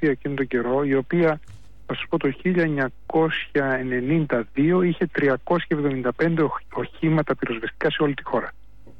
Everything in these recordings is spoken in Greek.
Ασία εκείνο τον καιρό, η οποία, θα σας πω, το 1992 είχε 375 οχήματα πυροσβεστικά σε όλη τη χώρα.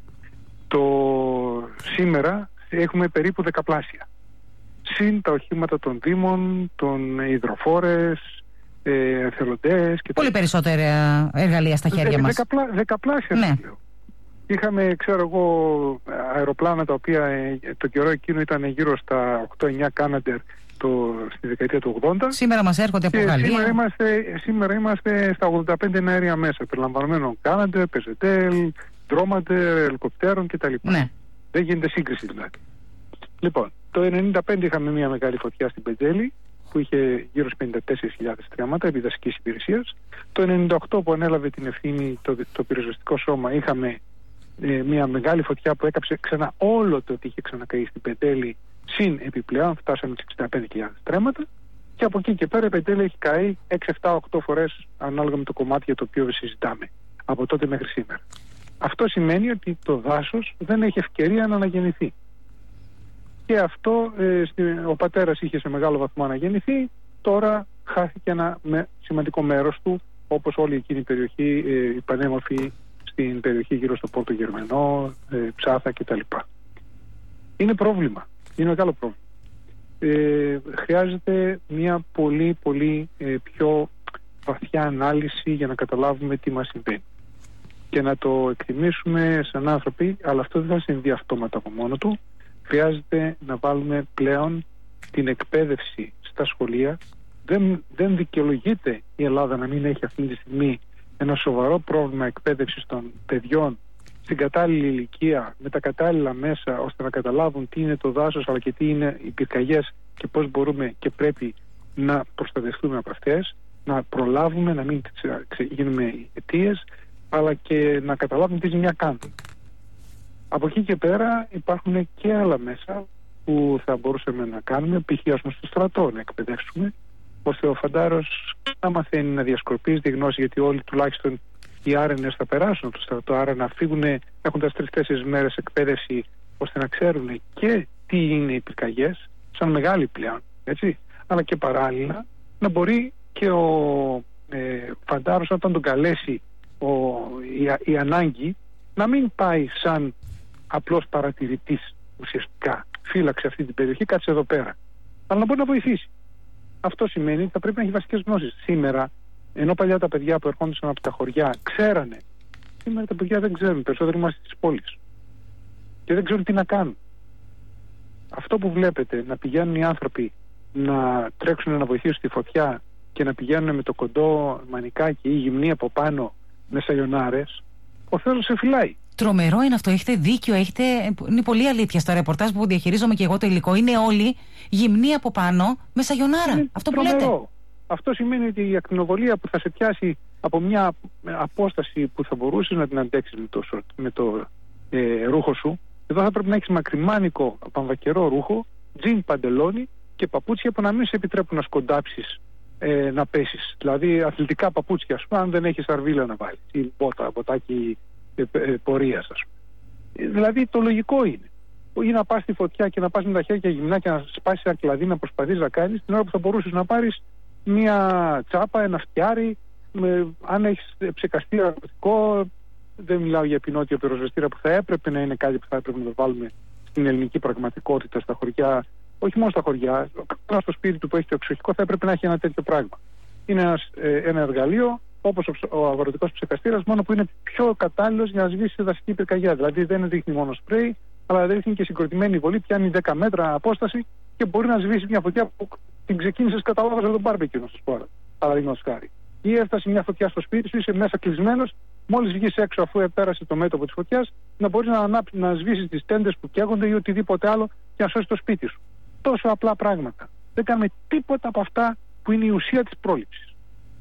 Σήμερα έχουμε περίπου δεκαπλάσια. Συν τα οχήματα των δήμων, των υδροφόρες, εθελοντές και πολύ περισσότερα εργαλεία στα χέρια μας. Δεκαπλάσια, ναι. λέω. Είχαμε, ξέρω εγώ, αεροπλάνα τα οποία το καιρό εκείνο ήταν γύρω στα 8-9 Κάναντερ στη δεκαετία του 80. Σήμερα μας έρχονται από Γαλλία. Σήμερα είμαστε στα 85 αέρια μέσα, περιλαμβανομένων Κάναντερ, Πεζετέλ, Ντρόμαντερ, ελικοπτέρων κτλ. Ναι. Δεν γίνεται σύγκριση δηλαδή. Λοιπόν, το 1995 είχαμε μια μεγάλη φωτιά στην Πεντζέλη που είχε γύρω στις 54.000 στρέμματα επί δασικής υπηρεσίας. Το 1998 που ανέλαβε την ευθύνη το πυροσβεστικό σώμα, είχαμε μια μεγάλη φωτιά που έκαψε ξανά όλο το ότι είχε ξανακαεί στην Πεντέλη, συν επιπλέον φτάσαμε στις 65.000 στρέμματα, και από εκεί και πέρα η Πεντέλη έχει καεί 6, 7, 8 φορές ανάλογα με το κομμάτι για το οποίο συζητάμε από τότε μέχρι σήμερα. Αυτό σημαίνει ότι το δάσος δεν έχει ευκαιρία να αναγεννηθεί. Και αυτό ο πατέρας είχε σε μεγάλο βαθμό αναγεννηθεί, τώρα χάθηκε ένα σημαντικό μέρος του, όπως όλη εκείνη η περιοχή, η πανέμορφη στην περιοχή γύρω στο Πόρτο Γερμενό, Ψάθα κτλ. Είναι πρόβλημα, είναι μεγάλο πρόβλημα. Χρειάζεται μια πολύ πολύ πιο βαθιά ανάλυση για να καταλάβουμε τι μας συμβαίνει και να το εκτιμήσουμε σαν άνθρωποι, αλλά αυτό δεν θα συμβεί αυτόματα από μόνο του. Χρειάζεται να βάλουμε πλέον την εκπαίδευση στα σχολεία. Δεν δικαιολογείται η Ελλάδα να μην έχει αυτή τη στιγμή ένα σοβαρό πρόβλημα εκπαίδευσης των παιδιών στην κατάλληλη ηλικία, με τα κατάλληλα μέσα, ώστε να καταλάβουν τι είναι το δάσος, αλλά και τι είναι οι πυρκαγιές και πώς μπορούμε και πρέπει να προστατευτούμε από αυτές, να προλάβουμε, να μην γίνουμε αιτίες, αλλά και να καταλάβουν τι ζημιά κάνουν. Από εκεί και πέρα υπάρχουν και άλλα μέσα που θα μπορούσαμε να κάνουμε, π.χ. στο στρατό να εκπαιδεύσουμε, ώστε ο φαντάρος να μαθαίνει να διασκορπίζει τη γνώση, γιατί όλοι τουλάχιστον οι άρενες θα περάσουν από το στρατό, άρα να φύγουν έχοντας 3-4 μέρες εκπαίδευση, ώστε να ξέρουν και τι είναι οι πυρκαγιές, σαν μεγάλη πλέον, έτσι, αλλά και παράλληλα να μπορεί και ο φαντάρος, όταν τον καλέσει η ανάγκη, να μην πάει σαν απλώς παρατηρητής ουσιαστικά, φύλαξε αυτή την περιοχή, κάτσε εδώ πέρα, αλλά να μπορεί να βοηθήσει. Αυτό σημαίνει ότι θα πρέπει να έχει βασικές γνώσεις. Σήμερα, ενώ παλιά τα παιδιά που ερχόντουσαν από τα χωριά ξέρανε, σήμερα τα παιδιά δεν ξέρουν, περισσότεροι είμαστε στις πόλεις και δεν ξέρουν τι να κάνουν. Αυτό που βλέπετε, να πηγαίνουν οι άνθρωποι να τρέξουν να βοηθήσουν στη φωτιά και να πηγαίνουν με το κοντό μανικάκι ή γυμνή από πάνω με σαγιονάρες, ο Θεός σε φυλάει. Τρομερό είναι αυτό, έχετε δίκιο, είναι πολύ αλήθεια στο ρεπορτάζ που διαχειρίζομαι και εγώ το υλικό. Είναι όλοι γυμνοί από πάνω με σαγιονάρα. Είναι αυτό που τρομερό. λέτε. Αυτό σημαίνει ότι η ακτινοβολία που θα σε πιάσει από μια απόσταση που θα μπορούσε να την αντέξεις με το ρούχο σου, εδώ θα πρέπει να έχεις μακριμάνικο παμβακερό ρούχο, τζιν παντελόνι και παπούτσια που να μην σε επιτρέπουν να σκοντάψεις, να πέσεις. Δηλαδή αθλητικά παπούτσια, ας πούμε, αν δεν έχεις αρβίλα να βάλεις, ή μποτάκι πορείας, ας πούμε. Δηλαδή το λογικό είναι. Ή να πας στη φωτιά και να πας με τα χέρια γυμνά και να σπάσεις ένα κλαδί, να προσπαθείς να κάνεις, την ώρα που θα μπορούσες να πάρεις μια τσάπα, ένα φτιάρι, αν έχεις ψεκαστεί ναρκωτικό, δεν μιλάω για ποινότιο πυροσβεστήρα που θα έπρεπε να είναι κάτι που θα έπρεπε να το βάλουμε στην ελληνική πραγματικότητα στα χωριά, όχι μόνο στα χωριά, στο σπίτι του που έχει το εξοχικό θα έπρεπε να έχει ένα τέτοιο πράγμα. Είναι ένα εργαλείο όπως ο αγροτικός ψεκαστήρας, μόνο που είναι πιο κατάλληλος για να σβήσει σε δασική πυρκαγιά. Δηλαδή δεν ρίχνει μόνο σπρέι, αλλά ρίχνει και συγκροτημένη βολή, πιάνει 10 μέτρα απόσταση και μπορεί να σβήσει μια φωτιά που την ξεκίνησες κατά λάθος από τον μπάρμπεκιου, να σας πω, παραδείγματος χάρη. Ή έφτασε μια φωτιά στο σπίτι σου, είσαι μέσα κλεισμένος, μόλις βγεις έξω αφού πέρασε το μέτωπο της φωτιάς, να μπορείς να σβήσεις τις τέντες που καίγονται ή οτιδήποτε άλλο και να σώσεις το σπίτι σου. Τόσο απλά πράγματα. Δεν κάνουμε τίποτα από αυτά που είναι η ουσία της πρόληψης.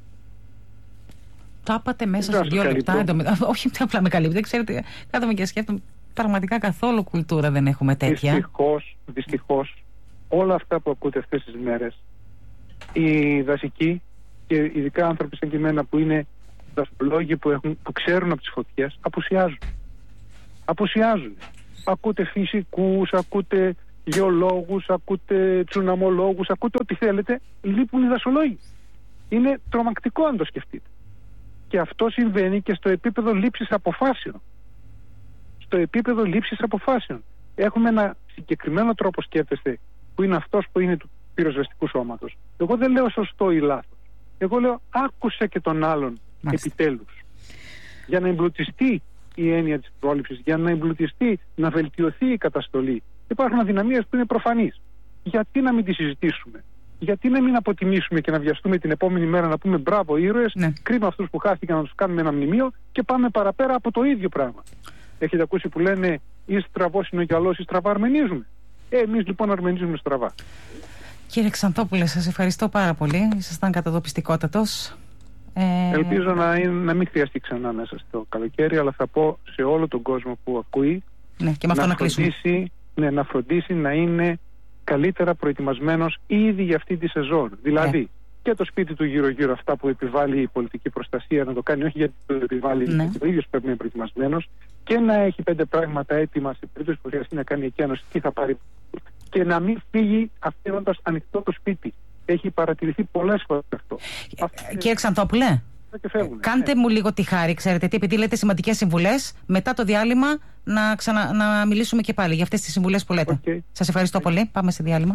Τα είπατε μέσα σε 2 λεπτά. Όχι απλά με καλύπτει. Ξέρετε, κάθομαι και σκέφτομαι. Πραγματικά καθόλου κουλτούρα δεν έχουμε τέτοια. Δυστυχώς, όλα αυτά που ακούτε αυτές τις μέρες, οι δασικοί και ειδικά άνθρωποι σαν και εμένα που είναι δασολόγοι που ξέρουν από τις φωτιές, απουσιάζουν. Ακούτε φυσικούς, ακούτε γεωλόγους, ακούτε τσουναμολόγους, ακούτε ό,τι θέλετε. Λείπουν οι δασολόγοι. Είναι τρομακτικό αν το σκεφτείτε. Και αυτό συμβαίνει και στο επίπεδο λήψης αποφάσεων. Στο επίπεδο λήψης αποφάσεων. Έχουμε ένα συγκεκριμένο τρόπο σκέφτεστε, που είναι αυτός που είναι του πυροσβεστικού σώματος. Εγώ δεν λέω σωστό ή λάθος. Εγώ λέω άκουσε και τον άλλον. Μάλιστα. Επιτέλους. Για να εμπλουτιστεί η έννοια της πρόληψης, για να εμπλουτιστεί, να βελτιωθεί η καταστολή. Υπάρχουν αδυναμίες που είναι προφανείς. Γιατί να μην τις συζητήσουμε? Γιατί να μην αποτιμήσουμε και να βιαστούμε την επόμενη μέρα να πούμε μπράβο ήρωες, ναι. Κρίμα αυτούς που χάθηκαν να τους κάνουμε ένα μνημείο και πάμε παραπέρα από το ίδιο πράγμα. Έχετε ακούσει που λένε ή στραβός είναι ο γυαλός ή στραβά αρμενίζουμε. Εμείς λοιπόν αρμενίζουμε στραβά. Κύριε Ξανθόπουλε, σας ευχαριστώ πάρα πολύ. Ήσασταν καταδοπιστικότατος. Ελπίζω να μην χρειαστεί ξανά μέσα στο καλοκαίρι, αλλά θα πω σε όλο τον κόσμο που ακούει, ναι, και με αυτό να φροντίσει να είναι καλύτερα προετοιμασμένος ήδη για αυτή τη σεζόν. Δηλαδή και το σπίτι του γύρω-γύρω, αυτά που επιβάλλει η πολιτική προστασία, να το κάνει όχι γιατί το επιβάλλει, γιατί ο ίδιος πρέπει να είναι προετοιμασμένος, και να έχει 5 πράγματα έτοιμα σε περίπτωση που χρειαστεί να κάνει εκένωση, τι θα πάρει, και να μην φύγει αφήνοντας ανοιχτό το σπίτι. Έχει παρατηρηθεί πολλές φορές αυτό. Κύριε Ξανθόπουλε, κάντε μου λίγο τη χάρη, ξέρετε τι, επειδή λέτε σημαντικές συμβουλές, μετά το διάλειμμα να μιλήσουμε και πάλι για αυτές τις συμβουλές που λέτε. Σας ευχαριστώ πολύ. Πάμε σε διάλειμμα.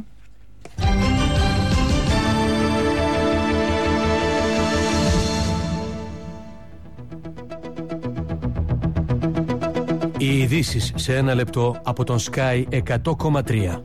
Οι ειδήσεις σε 1 λεπτό από τον Sky 100,3.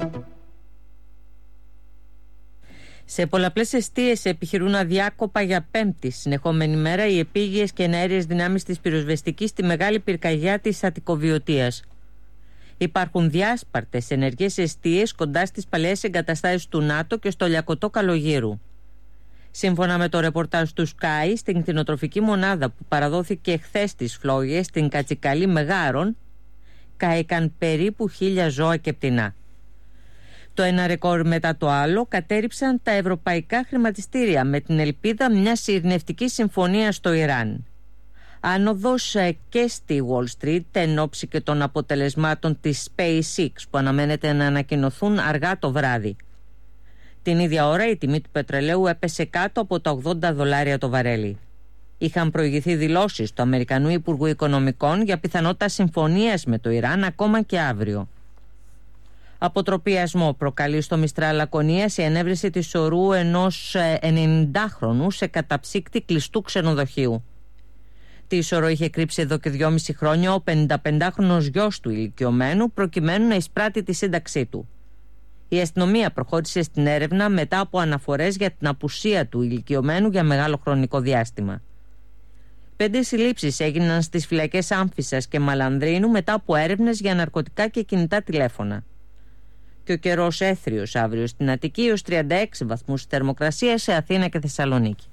Σε πολλαπλές εστίες επιχειρούν αδιάκοπα για 5η συνεχόμενη μέρα οι επίγειες και εναέριες δυνάμεις της πυροσβεστικής στη μεγάλη πυρκαγιά της Αττικοβιωτίας. Υπάρχουν διάσπαρτες ενεργές εστίες κοντά στις παλαιές εγκαταστάσεις του ΝΑΤΟ και στο Λιακωτό Καλογύρου. Σύμφωνα με το ρεπορτάζ του Sky, στην κτηνοτροφική μονάδα που παραδόθηκε χθες στις φλόγες στην Κατσικαλή Μεγάρων, κάηκαν περίπου 1.000 ζώα και πτηνά. Το ένα ρεκόρ μετά το άλλο κατέριψαν τα ευρωπαϊκά χρηματιστήρια με την ελπίδα μιας ειρηνευτικής συμφωνίας στο Ιράν. Άνοδος και στη Wall Street εν ώψη και των αποτελεσμάτων της SpaceX που αναμένεται να ανακοινωθούν αργά το βράδυ. Την ίδια ώρα η τιμή του πετρελαίου έπεσε κάτω από τα $80 το βαρέλι. Είχαν προηγηθεί δηλώσεις του Αμερικανού Υπουργού Οικονομικών για πιθανότητα συμφωνίας με το Ιράν ακόμα και αύριο. Αποτροπιασμό προκαλεί στο Μιστρά Λακωνίας η ενέβρεση της ορού ενός 90χρονου σε καταψύκτη κλειστού ξενοδοχείου. Τη σωρό είχε κρύψει εδώ και 2,5 χρόνια ο 55χρονος γιος του ηλικιωμένου προκειμένου να εισπράττει τη σύνταξή του. Η αστυνομία προχώρησε στην έρευνα μετά από αναφορές για την απουσία του ηλικιωμένου για μεγάλο χρονικό διάστημα. 5 συλλήψεις έγιναν στις φυλακές Άμφισσας και Μαλανδρίνου μετά από έρευνες για ναρκωτικά και κινητά τηλέφωνα. Και ο καιρός έθριος αύριο στην Αττική ως 36 βαθμούς θερμοκρασία σε Αθήνα και Θεσσαλονίκη.